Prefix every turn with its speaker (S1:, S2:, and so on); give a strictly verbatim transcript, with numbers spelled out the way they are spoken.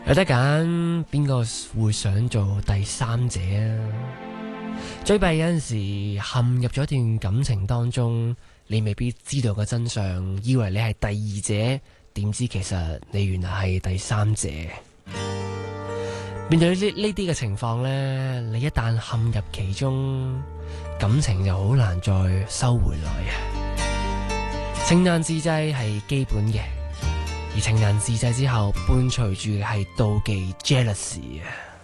S1: 有得揀，邊個會想做第三者啊？最弊有陣時陷入咗一段感情當中，你未必知道個真相，以為你係第二者，點知其實你原來係第三者。面對呢呢啲嘅情況呢，你一旦陷入其中，感情就好難再收回來啊！情難自制係基本嘅，而情難自制之後，伴隨住嘅係妒忌 jealousy 啊！